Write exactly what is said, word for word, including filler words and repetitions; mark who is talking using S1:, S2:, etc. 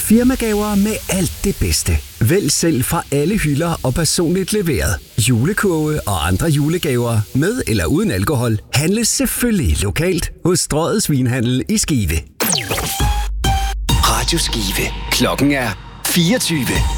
S1: Firmagaver med alt det bedste. Vælg selv fra alle hylder og personligt leveret. Julekurve og andre julegaver med eller uden alkohol handles selvfølgelig lokalt hos Strøget Svinhandel i Skive.
S2: Radio Skive. Klokken er fireogtyve.